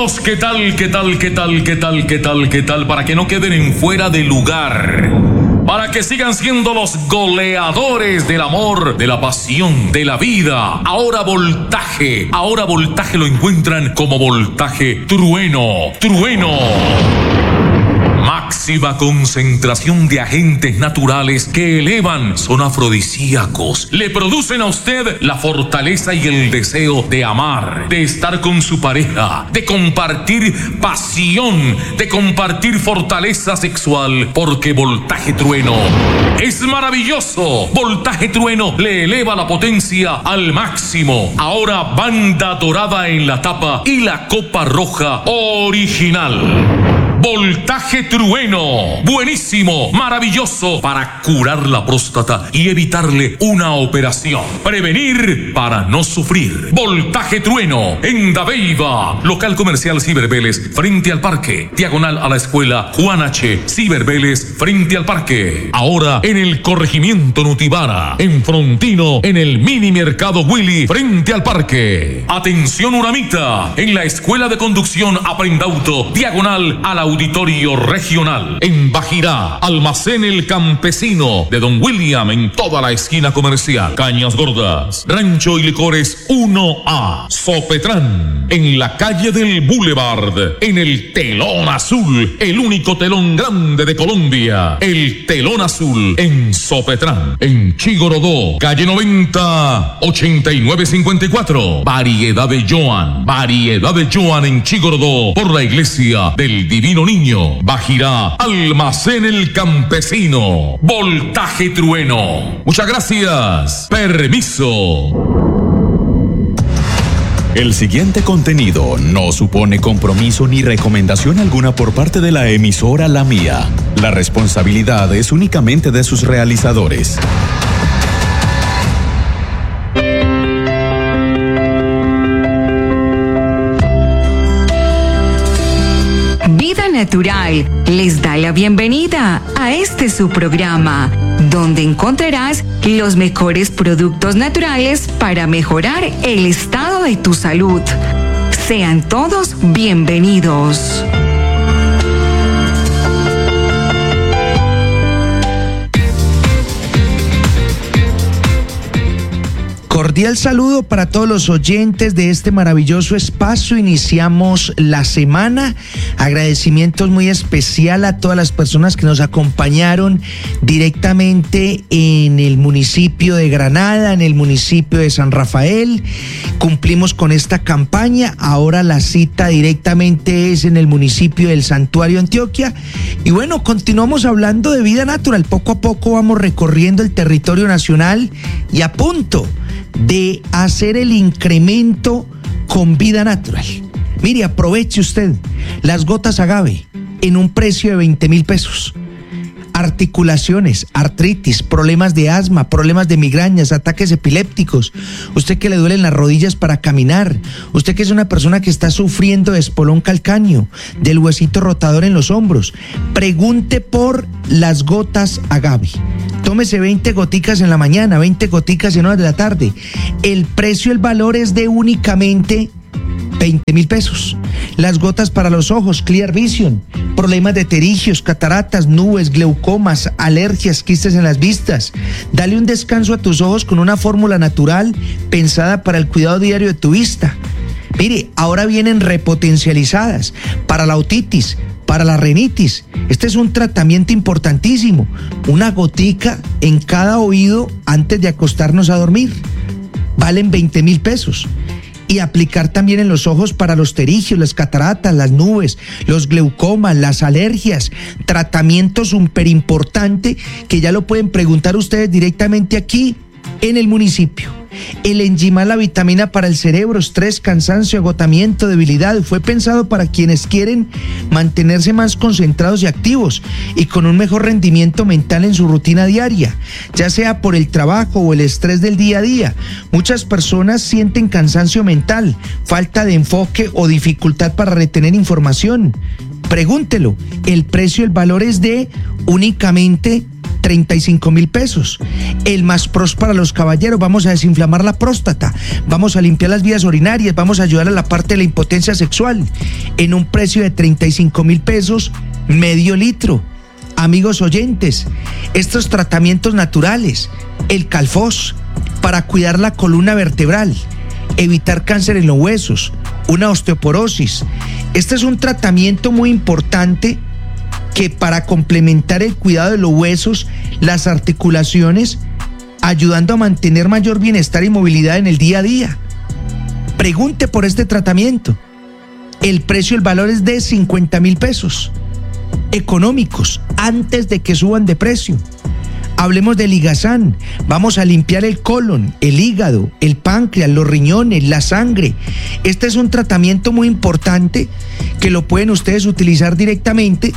Amigos, ¿qué tal? Para que no queden en fuera de lugar. Para que sigan siendo los goleadores del amor, de la pasión, de la vida. Ahora Voltaje lo encuentran como Voltaje Trueno. Máxima concentración de agentes naturales que elevan, son afrodisíacos. Le producen a usted la fortaleza y el deseo de amar, de estar con su pareja, de compartir pasión, de compartir fortaleza sexual, porque Voltaje Trueno es maravilloso. Voltaje Trueno le eleva la potencia al máximo. Ahora banda dorada en la tapa y la copa roja original. Voltaje Trueno, buenísimo, maravilloso para curar la próstata y evitarle una operación. Prevenir para no sufrir. Voltaje Trueno, en Dabeiba, local comercial Cibervélez, frente al parque, diagonal a la escuela Juan H. Cibervélez, frente al parque. Ahora en el corregimiento Nutibara, en Frontino, en el mini mercado Willy, frente al parque. Atención Uramita, en la escuela de conducción Aprendauto, diagonal a la Auditorio Regional. En Bajirá, almacén El Campesino de Don William en toda la esquina comercial. Cañas Gordas, Rancho y Licores 1A. Sopetrán, en la calle del Boulevard, en el Telón Azul, el único telón grande de Colombia. El Telón Azul en Sopetrán. En Chigorodó, calle 90, 8954. Variedad de Joan en Chigorodó, por la iglesia del Divino Niño. Bajirá, almacén El Campesino. Voltaje Trueno. Muchas gracias. Permiso. El siguiente contenido no supone compromiso ni recomendación alguna por parte de la emisora La Mía. La responsabilidad es únicamente de sus realizadores. Vida Natural les da la bienvenida a este su programa, donde encontrarás los mejores productos naturales para mejorar el estado de tu salud. Sean todos bienvenidos. Cordial saludo para todos los oyentes de este maravilloso espacio. Iniciamos la semana. Agradecimientos muy especial a todas las personas que nos acompañaron directamente en el municipio de Granada, en el municipio de San Rafael. Cumplimos con esta campaña. Ahora la cita directamente es en el municipio del Santuario, Antioquia. Y bueno, continuamos hablando de vida natural. Poco a poco vamos recorriendo el territorio nacional y a punto de hacer el incremento con vida natural. Mire, aproveche usted las gotas agave en un precio de 20,000 pesos. Articulaciones, artritis, problemas de asma, problemas de migrañas, ataques epilépticos, usted que le duelen las rodillas para caminar, usted que es una persona que está sufriendo de espolón calcáneo, del huesito rotador en los hombros, pregunte por las gotas agave. Tómese 20 goticas en la mañana, 20 goticas en horas de la tarde. El precio, el valor es de únicamente 20,000 pesos. Las gotas para los ojos, Clear Vision, problemas de pterigios, cataratas, nubes, glaucomas, alergias, quistes en las vistas. Dale un descanso a tus ojos con una fórmula natural pensada para el cuidado diario de tu vista. Mire, ahora vienen repotencializadas para la otitis, para la rinitis. Este es un tratamiento importantísimo. Una gotica en cada oído antes de acostarnos a dormir. Valen 20,000 pesos. Y aplicar también en los ojos para los pterigios, las cataratas, las nubes, los glaucomas, las alergias. Tratamiento súper importante que ya lo pueden preguntar ustedes directamente aquí en el municipio. El Enzimal, la vitamina para el cerebro, estrés, cansancio, agotamiento, debilidad. Fue pensado para quienes quieren mantenerse más concentrados y activos y con un mejor rendimiento mental en su rutina diaria, ya sea por el trabajo o el estrés del día a día. Muchas personas sienten cansancio mental, falta de enfoque o dificultad para retener información. Pregúntelo. El precio, el valor es de únicamente 35.000 pesos. El Más Pros para los caballeros, vamos a desinflamar la próstata, vamos a limpiar las vías urinarias, vamos a ayudar a la parte de la impotencia sexual, en un precio de 35.000 pesos, medio litro. Amigos oyentes, estos tratamientos naturales, el Calfos, para cuidar la columna vertebral, evitar cáncer en los huesos, una osteoporosis. Este es un tratamiento muy importante que para complementar el cuidado de los huesos, las articulaciones, ayudando a mantener mayor bienestar y movilidad en el día a día. Pregunte por este tratamiento. El precio, el valor es de 50.000 pesos. Económicos, antes de que suban de precio. Hablemos del Ligazán. Vamos a limpiar el colon, el hígado, el páncreas, los riñones, la sangre. Este es un tratamiento muy importante que lo pueden ustedes utilizar directamente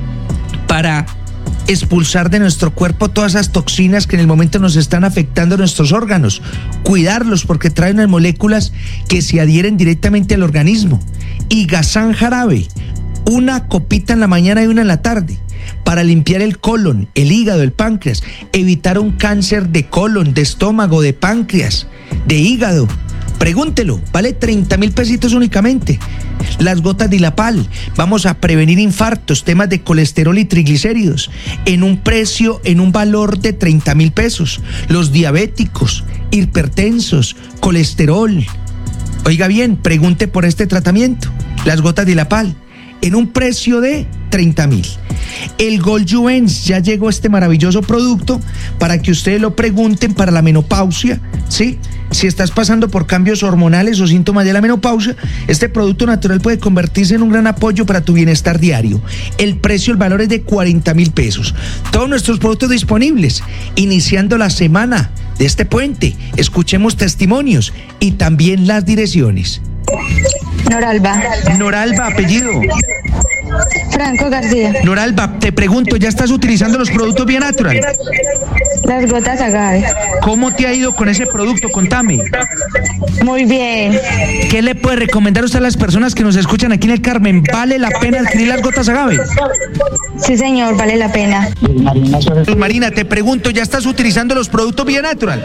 para expulsar de nuestro cuerpo todas esas toxinas que en el momento nos están afectando nuestros órganos. Cuidarlos porque traen unas moléculas que se adhieren directamente al organismo. Ligazán jarabe, una copita en la mañana y una en la tarde, para limpiar el colon, el hígado, el páncreas, evitar un cáncer de colon, de estómago, de páncreas, de hígado. Pregúntelo, vale 30.000 pesitos únicamente. Las gotas de Dilapal, vamos a prevenir infartos, temas de colesterol y triglicéridos, en un precio, en un valor de 30.000 pesos. Los diabéticos, hipertensos, colesterol. Oiga bien, pregunte por este tratamiento, las gotas de Dilapal, en un precio de 30.000. El Gold Juvens, ya llegó este maravilloso producto para que ustedes lo pregunten para la menopausia, ¿sí? Si estás pasando por cambios hormonales o síntomas de la menopausia, este producto natural puede convertirse en un gran apoyo para tu bienestar diario. El precio, el valor es de 40.000 pesos. Todos nuestros productos disponibles, iniciando la semana de este puente. Escuchemos testimonios y también las direcciones. Noralba. Noralba, apellido. Franco García. Noralba, te pregunto, ¿ya estás utilizando los productos Vía Natural? Las gotas agave. ¿Cómo te ha ido con ese producto? Contame. Muy bien. ¿Qué le puede recomendar usted a las personas que nos escuchan aquí en el Carmen? ¿Vale la pena adquirir las gotas agave? Sí, señor, vale la pena. Marina, te pregunto, ¿ya estás utilizando los productos Vía Natural?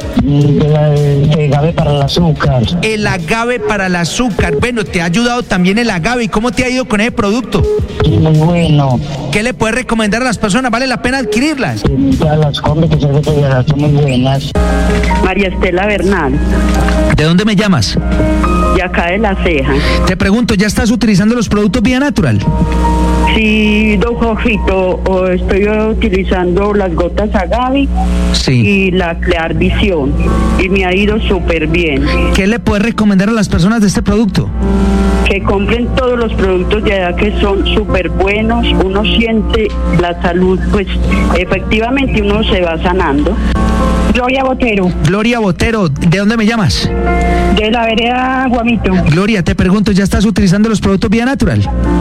El agave para el azúcar. El agave para el azúcar. Bueno, te ha ayudado también el agave. ¿Y cómo te ha ido con ese producto? Muy bueno. ¿Qué le puedes recomendar a las personas? ¿Vale la pena adquirirlas? Ya las compras que son muy buenas. María Estela Bernal, ¿De dónde me llamas? de acá de La Ceja. Te pregunto, ¿ya estás utilizando los productos Vía Natural? Sí, don Jorgito, estoy utilizando las gotas agave Sí. y la Clear Visión y me ha ido súper bien. ¿Qué le puedes recomendar a las personas de este producto? Que compren todos los productos de allá que son súper buenos, uno siente la salud, pues efectivamente uno se va sanando. Gloria Botero, Gloria Botero, ¿de dónde me llamas? de la vereda Guamito. Gloria, te pregunto, ¿ya estás utilizando los productos Vía Natural?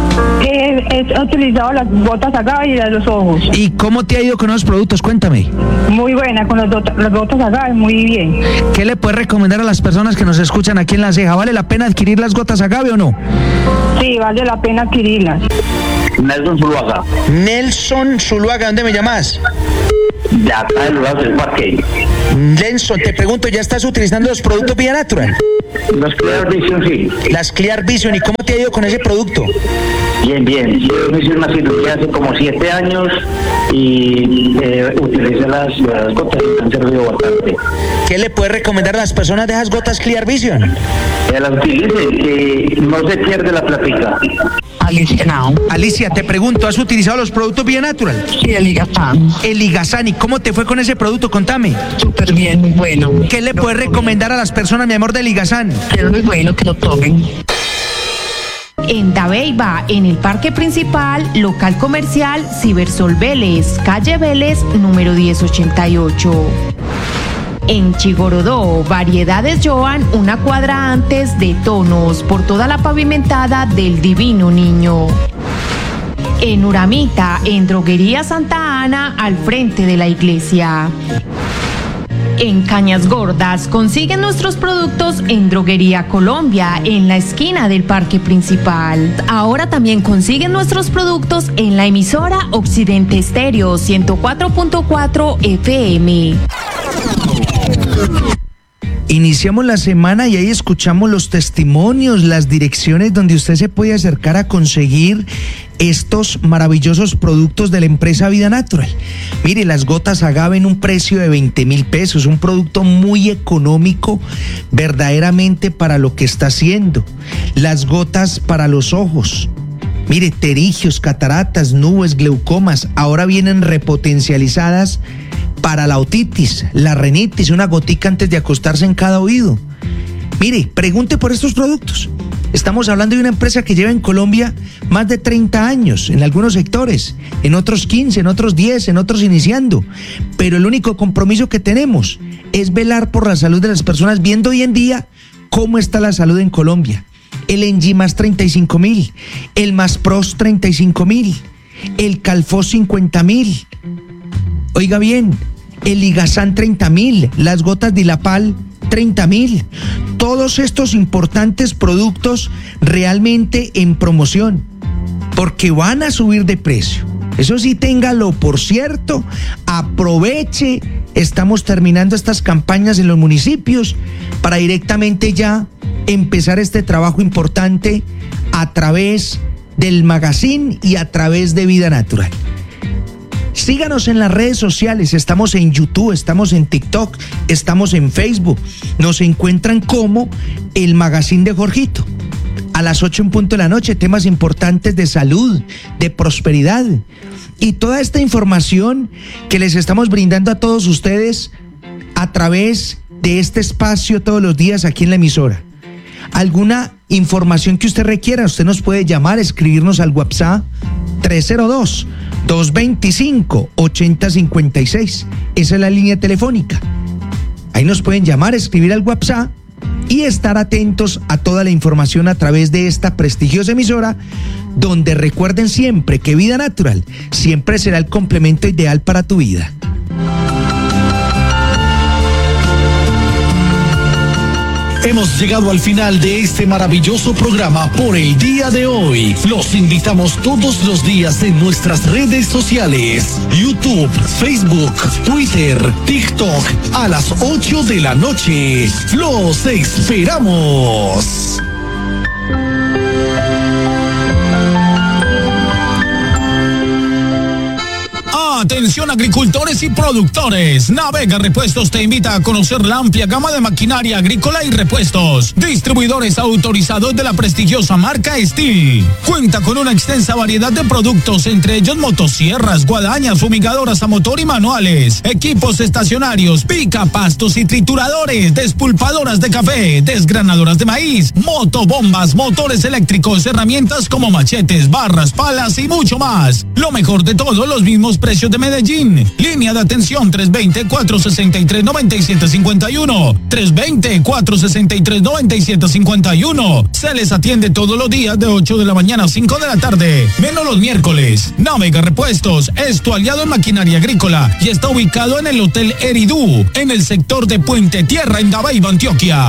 He utilizado las gotas agave y las de los ojos. ¿Y cómo te ha ido con esos productos? Cuéntame. Muy buena, con las gotas agave, muy bien. ¿Qué le puedes recomendar a las personas que nos escuchan aquí en La Ceja? ¿Vale la pena adquirir las gotas agave o no? Sí, vale la pena adquirirlas. Nelson Zuluaga. Nelson Zuluaga, ¿dónde me llamas? De acá del lugar del parque. Nelson, te pregunto, ¿ya estás utilizando los productos Vía Natural? Los Clear Vision, sí. Las Clear Vision, ¿y cómo te ha ido con ese producto? Bien, bien. Yo me hice una cirugía hace como 7 años y utilicé las gotas y me han servido bastante. ¿Qué le puedes recomendar a las personas de esas gotas Clear Vision? Que las utilicen, que no se pierde la plática. Alicia Now. Alicia, te pregunto, ¿has utilizado los productos Vía Natural? Sí, el Ligazán. El Ligazán, ¿y cómo te fue con ese producto? Contame. Súper bien, muy bueno. ¿Qué le puedes recomendar a las personas, mi amor, del Ligazán? Es muy bueno que lo tomen. En Dabeiba, en el parque principal, local comercial Cibersol Vélez, calle Vélez, número 1088. En Chigorodó, Variedades Joan, una cuadra antes de Tonos, por toda la pavimentada del Divino Niño. En Uramita, en Droguería Santa Ana, al frente de la iglesia. En Cañas Gordas consiguen nuestros productos en Droguería Colombia, en la esquina del Parque Principal. Ahora también consiguen nuestros productos en la emisora Occidente Estéreo 104.4 FM. Iniciamos la semana y ahí escuchamos los testimonios, las direcciones donde usted se puede acercar a conseguir estos maravillosos productos de la empresa Vida Natural. Mire, las gotas agave en un precio de 20.000 pesos, un producto muy económico verdaderamente para lo que está haciendo. Las gotas para los ojos. Mire, pterigios, cataratas, nubes, glaucomas, ahora vienen repotencializadas para la otitis, la rinitis, una gotica antes de acostarse en cada oído. Mire, pregunte por estos productos. Estamos hablando de una empresa que lleva en Colombia más de 30 años, en algunos sectores, en otros 15, en otros 10, en otros iniciando. Pero el único compromiso que tenemos es velar por la salud de las personas, viendo hoy en día cómo está la salud en Colombia. El Enzimas 35.000, el Maspros 35.000, el Calfos 50.000. Oiga bien, el Ligazán 30.000, las gotas Dilapal 30.000. Todos estos importantes productos realmente en promoción, porque van a subir de precio. Eso sí, téngalo por cierto, aproveche. Estamos terminando estas campañas en los municipios para directamente ya empezar este trabajo importante a través del magazine y a través de Vida Natural. Síganos en las redes sociales, estamos en YouTube, estamos en TikTok, estamos en Facebook. Nos encuentran como el Magazine de Jorgito. A las 8 en punto de la noche, temas importantes de salud, de prosperidad. Y toda esta información que les estamos brindando a todos ustedes a través de este espacio todos los días aquí en la emisora. Alguna información que usted requiera, usted nos puede llamar, escribirnos al WhatsApp 302-225-8056. Esa es la línea telefónica. Ahí nos pueden llamar, escribir al WhatsApp y estar atentos a toda la información a través de esta prestigiosa emisora, donde recuerden siempre que Vida Natural siempre será el complemento ideal para tu vida. Hemos llegado al final de este maravilloso programa por el día de hoy. Los invitamos todos los días en nuestras redes sociales: YouTube, Facebook, Twitter, TikTok, a las 8 de la noche. ¡Los esperamos! Atención agricultores y productores. Navega Repuestos te invita a conocer la amplia gama de maquinaria agrícola y repuestos. Distribuidores autorizados de la prestigiosa marca Steel. Cuenta con una extensa variedad de productos, entre ellos motosierras, guadañas, fumigadoras a motor y manuales, equipos estacionarios, picapastos y trituradores, despulpadoras de café, desgranadoras de maíz, motobombas, motores eléctricos, herramientas como machetes, barras, palas y mucho más. Lo mejor de todo, los mismos precios de Medellín. Línea de atención 320-463-9751. 320-463-9751. Se les atiende todos los días de 8 de la mañana a 5 de la tarde, menos los miércoles. Navega Repuestos es tu aliado en maquinaria agrícola y está ubicado en el Hotel Eridú, en el sector de Puente Tierra, en Dabeiba, Antioquia.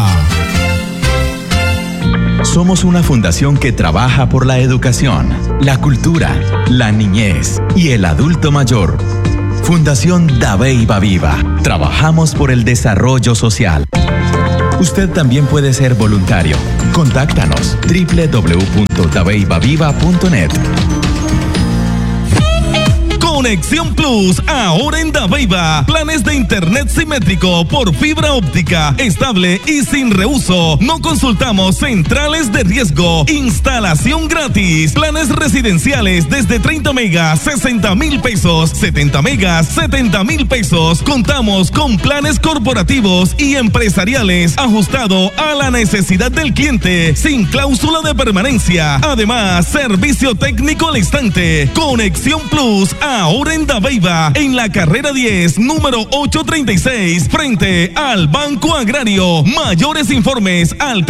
Somos una fundación que trabaja por la educación, la cultura, la niñez y el adulto mayor. Fundación Dabeiba Viva. Trabajamos por el desarrollo social. Usted también puede ser voluntario. Contáctanos www.dabeibaviva.net. Conexión Plus, ahora en Dabeiba. Planes de internet simétrico por fibra óptica, estable y sin reuso. No consultamos centrales de riesgo. Instalación gratis. Planes residenciales desde 30 megas, 60.000 pesos. 70 megas, 70.000 pesos. Contamos con planes corporativos y empresariales ajustado a la necesidad del cliente, sin cláusula de permanencia. Además, servicio técnico al instante. Conexión Plus, ahora en Dabeiba, en la carrera 10, número 836, frente al Banco Agrario. Mayores informes al